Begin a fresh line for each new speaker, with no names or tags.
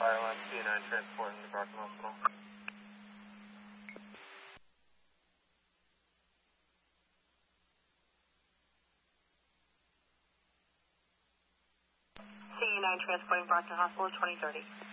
Fireline C9 transporting to Brockton Hospital.
C9 transporting Brockton Hospital 2030.